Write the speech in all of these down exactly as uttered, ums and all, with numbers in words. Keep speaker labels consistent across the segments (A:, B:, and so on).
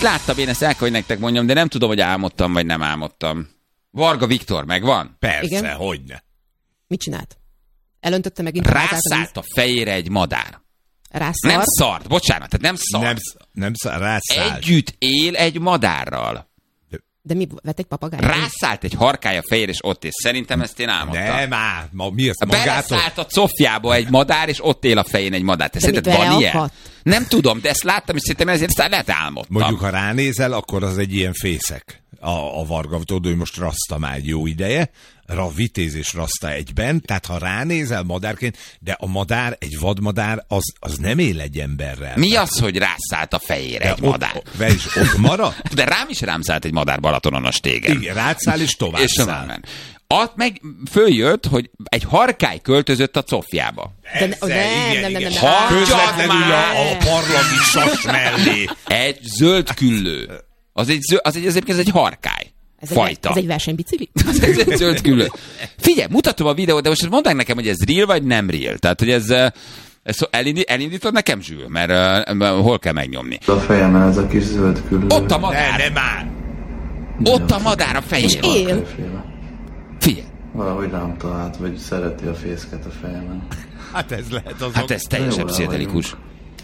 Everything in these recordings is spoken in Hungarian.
A: valamit láttam, én ezt el kell, hogy nektek mondjam, de nem tudom, hogy álmodtam, vagy nem álmodtam. Varga Viktor, megvan?
B: Persze,
C: Igen.
B: hogyne.
C: Mit csinált? Elöntötte megint
A: Rászállt a fejére egy madár.
C: Rászart?
A: Nem szart, bocsánat, tehát nem szart.
B: Nem, nem szart, rászállt.
A: Együtt él egy madárral.
C: De mi, vett egy papagájt?
A: Rászállt egy harkály a fejére, és ott él. Szerintem ezt én álmodtam.
B: Nem áll, ma, mi ezt magától?
A: Beleszállt a cofjába egy madár, és ott él a fején egy madár. Te
C: De mi,
A: szerinted van ilyen?
C: beleakadt?
A: Nem tudom, de ezt láttam, és szerintem ezért aztán lehet álmodtam.
B: Mondjuk, ha ránézel, akkor az egy ilyen fészek. A, a Varga, tudod, hogy most raszta már egy jó ideje, a vitéz és raszta egyben, tehát ha ránézel madárként, de a madár, egy vadmadár, az, az nem él egy emberrel.
A: Mi az, hogy rászállt a fejére
B: de
A: egy
B: ott,
A: madár?
B: És ott maradt?
A: De rám is rám szállt egy madár Balatonon a stégen.
B: Igen, rátszáll és tovább
A: És
B: száll.
A: tovább. Ott meg följött, hogy egy harkály költözött a cofjába.
C: De, ne, nem, nem, nem, nem, nem.
A: Hagyjad
B: Közvetlenül
A: már!
B: a, a parlagi sas mellé.
A: Egy zöld küllő. Az egy, zöld, az egy, az egy, az egy harkály.
C: Ez
A: Fajta.
C: Egy, ez egy versenybicikli?
A: Ez egy zöld küllő. Figyelj, mutatom a videót, de most mondd nekem, hogy ez real vagy nem real. Tehát, hogy ez, ez elindít, elindítod nekem, Zsül? Mert uh, hol kell megnyomni?
D: A fejemen ez a kis zöld küllő.
A: Ott a
B: Ne,
A: madár.
B: nem áll.
A: Ott a madár a
C: És
A: fejében.
C: él.
A: Figyelj.
D: Valahogy rám talált, vagy szereti a fészket a fejemen.
B: Hát ez lehet az.
A: Hát ez teljesen
D: Jól
A: pszichedelikus.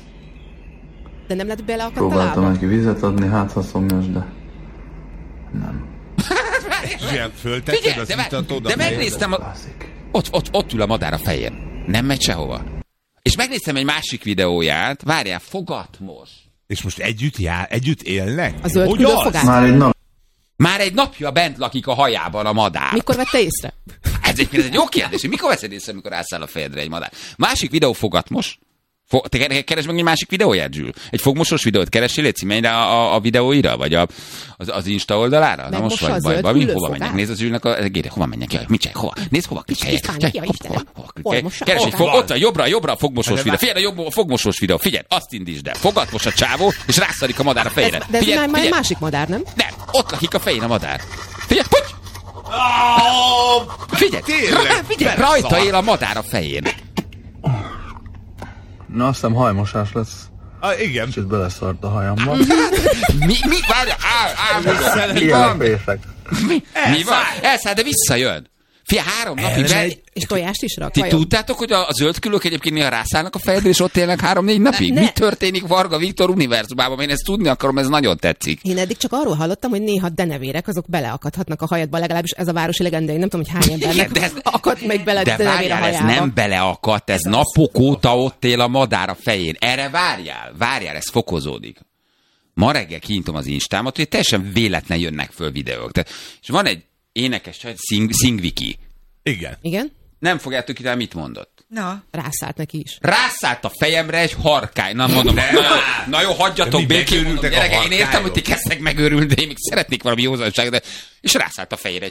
C: De nem lett beleakadt a
D: Próbáltam
C: lába?
D: neki vizet adni, hát ha szomjas, de nem.
B: Ilyen föltetted,
A: Figyelj,
B: azt
A: de,
B: mutatod
A: de
B: a fejed.
A: megnéztem, a,
D: Bászik.
A: ott, ott, ott ül a madár a fején. Nem megy sehova. És megnéztem egy másik videóját, várjál, fogatmos.
B: És most együtt jár, együtt élnek?
C: A zöld
B: Hogy
C: küllő
B: az?
C: fogát?
D: Már egy nap.
A: Már egy napja bent lakik a hajában a madár.
C: Mikor vette észre?
A: Ez egy, ez egy jó kérdés, hogy mikor veszed észre, amikor állsz a fejedre egy madár. Másik videó fogatmos. Fo- Te keresd meg egy másik videóját, Zsül? Egy fogmosos videót keressél, légy menj rá a, a videóira, vagy a, az, az Insta oldalára? Na most
C: Megmossa
A: vagy
C: a
A: bajban.
C: zöld
A: Mi?
C: küllő
A: Hova
C: fogát?
A: menjek? Nézd az Zsülnek a gére, hova menjek? Jaj, mit csinálj? Hova? Nézd, hova klikkeljek?
C: István,
A: Jaj,
C: ja, Istenem.
A: hova- hova
C: Hol
A: klikkeljek?
C: mossa?
A: Keres egy
C: Hol
A: fog,
C: van?
A: ott a jobbra, jobbra a fogmosos
B: De
A: videó.
B: már-
A: Figyelj, a jobb a fogmosos videó. Figyelj, azt indítsd el. Fogatmos a csávó, és rászadik a madár a fejére.
C: Ez, de ez
A: Figyelj,
C: már, már egy
A: figyelj.
C: másik madár, nem?
A: Nem, ott lakik a fején a madár. Figyelj, hogy? Figyelj,
B: Tényleg,
A: figyelj,
B: beleszart.
A: rajta él a madár a fején.
D: Na, azt hiszem hajmosás lesz.
B: Ah, igen.
D: Kicsit beleszart a hajamba.
A: Mi, mi, várj, áll, áll, mi
D: Ilyen a
A: van?
D: fészek.
A: Mi, mi van? Elszáll, de visszajön. Fia, három napig be...
B: Elmegy.
C: És tojást is rak?
A: Ti
C: vajon?
A: tudtátok, hogy a, a zöld külők egyébként néha rászállnak a fejedre, és ott élnek három-négy napig?
C: Ne,
A: Mi
C: ne.
A: történik Varga Viktor univerzumában? Én ezt tudni akarom, ez nagyon tetszik.
C: Én eddig csak arról hallottam, hogy néha denevérek, azok beleakadhatnak a hajadba, legalábbis ez a városi legenda. Én nem tudom, hogy hány embernek
A: Igen, de ez-
C: akadt még bele
A: De
C: denevér a
A: várjál, ez
C: hajába.
A: nem beleakadt, ez napok óta ott él a madár a fején. Erre várjál, várjál, ez fokozódik. Ma reggel kinyitom az Instámat, hogy teljesen véletlen jönnek föl videók. Tehát, és van egy énekes csaj, Sing, Singviki.
B: Igen.
C: Igen?
A: Nem fogjátok ki, mit mondott.
E: Na,
C: Rászállt neki is.
A: Rászállt a fejemre egy harkály. Na mondom, na, na jó,
B: De
A: hagyjatok
B: mi
A: békén.
B: megőrültek a
A: Gyerekek, én értem,
B: harkályok?
A: hogy ti kezdtek megőrülni, de én még szeretnék valami józanságot, de... és rászállt a fejére egy